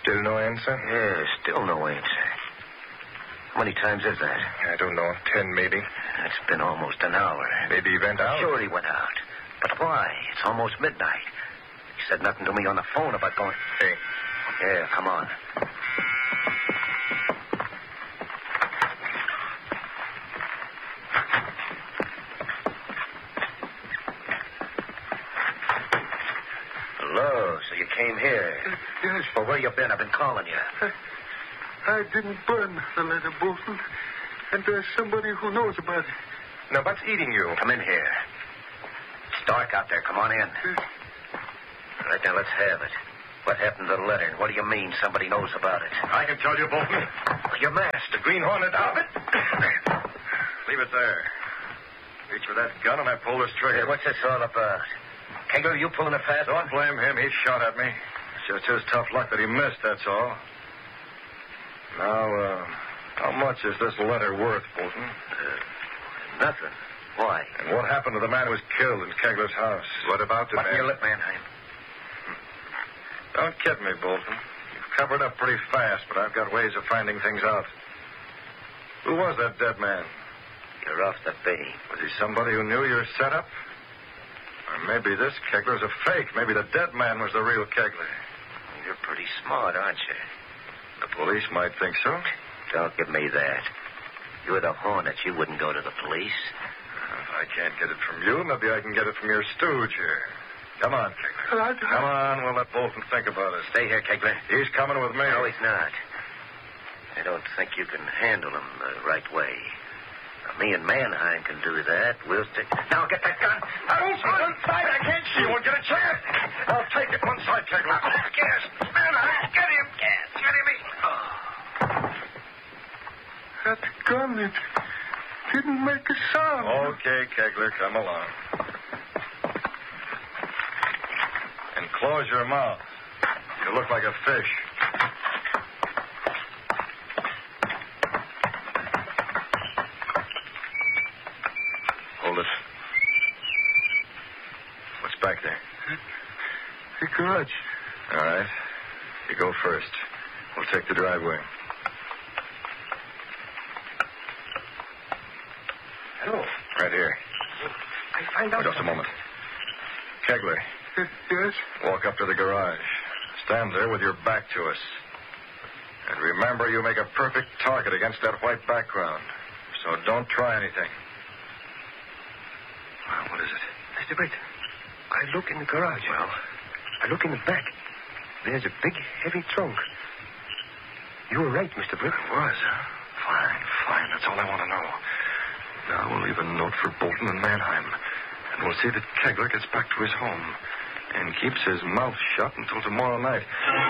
Still no answer? Yeah, still no answer. How many times is that? I don't know. 10, maybe. It's been almost an hour. Maybe he went out? Sure he went out. But why? It's almost midnight. He said nothing to me on the phone about going... Hey. Yeah, come on. Hello, so you came here? Yes. Well, where you been? I've been calling you. I didn't burn the letter, Bolton. And there's somebody who knows about it. Now, what's eating you? Come in here. It's dark out there. Come on in. All right, now let's have it. What happened to the letter? And what do you mean somebody knows about it? I can tell you, Bolton. Your mask. The Green Hornet outfit. Leave it there. Reach for that gun and I pull this trigger. Hey, what's this all about? Kegler, you pulling it fast? Don't blame him. He shot at me. It's just his tough luck that he missed, that's all. Now, how much is this letter worth, Bolton? Nothing. Why? And what happened to the man who was killed in Kegler's house? What about the Button your lip, Mannheim. Don't kid me, Bolton. You've covered up pretty fast, but I've got ways of finding things out. Who was that dead man? You're off the bait. Was he somebody who knew your setup? Or maybe this Kegler's a fake. Maybe the dead man was the real Kegler. You're pretty smart, aren't you? The police might think so. Don't give me that. You're the Hornet. You wouldn't go to the police. If I can't get it from you, maybe I can get it from your stooge here. Come on, Kegler. Come on, we'll let Bolton think about it. Stay here, Kegler. He's coming with me. No, he's not. I don't think you can handle him the right way. Now, me and Mannheim can do that. We'll stick... Now, get that gun. One side, I can't see. You won't get a chance. I'll take it. One side, Kegler. Gas. Mannheim, get him. Gas. Get him. That gun, it didn't make a sound. Okay, Kegler, come along. And close your mouth. You look like a fish. Hold it. What's back there? The garage. All right. You go first. We'll take the driveway. Hello. Right here. I find out... Just a moment. Kegler, Yes? walk up to the garage. Stand there with your back to us. And remember, you make a perfect target against that white background. So don't try anything. Well, what is it? Mr. Britt, I look in the garage. Well? I look in the back. There's a big, heavy trunk. You were right, Mr. Britt. It was, huh? Fine. That's all I want to know. Now we'll leave a note for Bolton and Mannheim. And we'll see that Kegler gets back to his home and keeps his mouth shut until tomorrow night.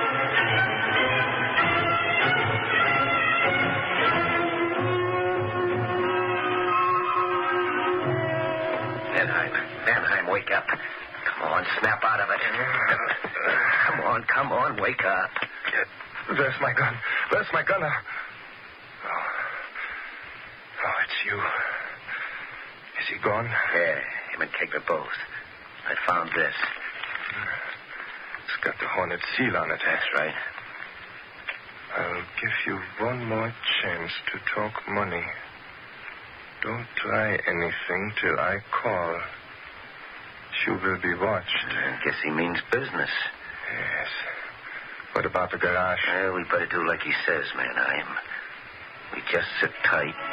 Mannheim, wake up. Come on, snap out of it. Come on, wake up. There's my gun. Oh, it's you. Is he gone? Yeah, him and Kegler both. I found this. It's got the Hornet seal on it. That's right. I'll give you one more chance to talk money. Don't try anything till I call. You will be watched. I guess he means business. Yes. What about the garage? Well, we better do like he says, Mannheim. We just sit tight